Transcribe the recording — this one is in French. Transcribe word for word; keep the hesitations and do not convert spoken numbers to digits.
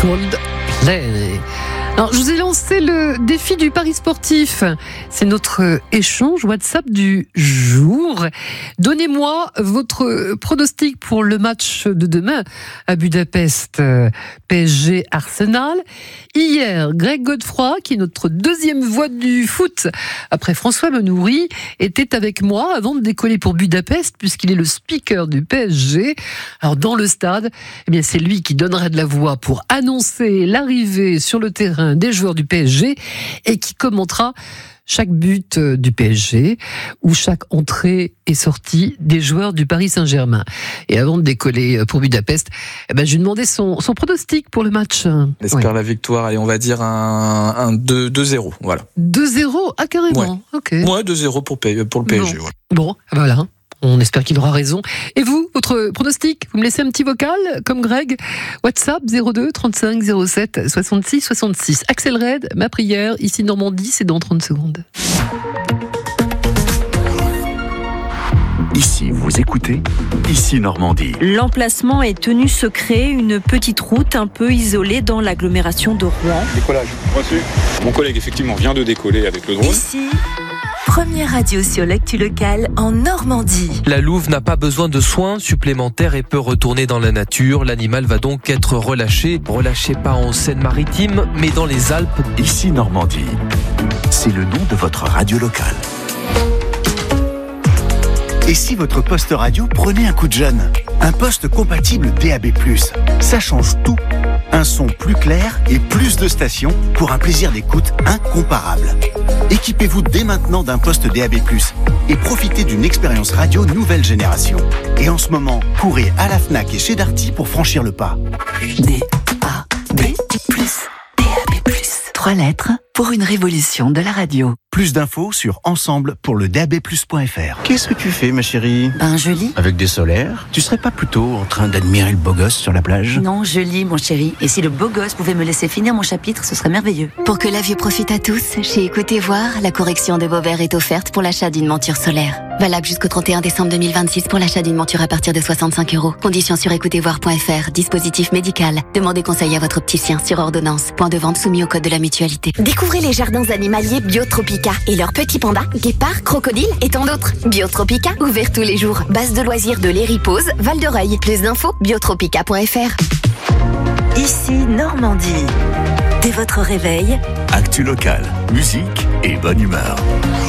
Coldplay. Alors, je vous ai lancé le défi du pari sportif. C'est notre échange WhatsApp du jour. Donnez-moi votre pronostic pour le match de demain à Budapest, P S G Arsenal. Hier, Greg Godefroy, qui est notre deuxième voix du foot, après François Menoury, était avec moi avant de décoller pour Budapest, puisqu'il est le speaker du P S G. Alors, dans le stade, eh bien, c'est lui qui donnera de la voix pour annoncer l'arrivée sur le terrain des joueurs du P S G et qui commentera chaque but du P S G ou chaque entrée et sortie des joueurs du Paris Saint-Germain. Et avant de décoller pour Budapest, eh ben, je lui ai demandé son, son pronostic pour le match. On espère ouais. la victoire, allez, on va dire un, un deux zéro. Voilà. deux zéro Ah, carrément. Ouais, ok. ouais deux zéro pour, pour le P S G. Bon, Voilà. bon voilà. On espère qu'il aura raison. Et vous, votre pronostic? Vous me laissez un petit vocal, comme Greg. WhatsApp zéro deux trente-cinq zéro sept soixante-six soixante-six. Axel Red, ma prière, ici Normandie, c'est dans trente secondes. Ici, vous écoutez, ici Normandie. L'emplacement est tenu secret, une petite route un peu isolée dans l'agglomération de Rouen. Décollage, reçu. Mon collègue, effectivement, vient de décoller avec le drone. Ici, première radio sur l'actu locale en Normandie. La louve n'a pas besoin de soins supplémentaires et peut retourner dans la nature. L'animal va donc être relâché. Relâché pas en Seine-Maritime, mais dans les Alpes. Ici Normandie. C'est le nom de votre radio locale. Et si votre poste radio prenait un coup de jeune? Un poste compatible D A B plus, ça change tout. Un son plus clair et plus de stations pour un plaisir d'écoute incomparable. Équipez-vous dès maintenant d'un poste D A B plus et profitez d'une expérience radio nouvelle génération. Et en ce moment, courez à la Fnac et chez Darty pour franchir le pas. D A B plus. D A B plus. Trois lettres pour une révolution de la radio. Plus d'infos sur ensemble pour le D A B plus point F R. Qu'est-ce que tu fais, ma chérie? Ben, je lis. Avec des solaires? Tu serais pas plutôt en train d'admirer le beau gosse sur la plage? Non, je lis, mon chéri. Et si le beau gosse pouvait me laisser finir mon chapitre, ce serait merveilleux. Pour que la vue profite à tous, chez Écoutez Voir, la correction de vos verres est offerte pour l'achat d'une monture solaire. Valable jusqu'au trente et un décembre deux mille vingt-six pour l'achat d'une monture à partir de soixante-cinq euros. Conditions sur écoutez voir point F R. Dispositif médical. Demandez conseil à votre opticien sur ordonnance. Point de vente soumis au code de la mutualité. Découvrez les jardins animaliers Biotropica et leurs petits pandas, guépards, crocodiles et tant d'autres. Biotropica, ouvert tous les jours. Base de loisirs de l'Héripose, Val-de-Reuil. Plus d'infos, biotropica point F R. Ici Normandie. Dès votre réveil, Actu locale, musique et bonne humeur.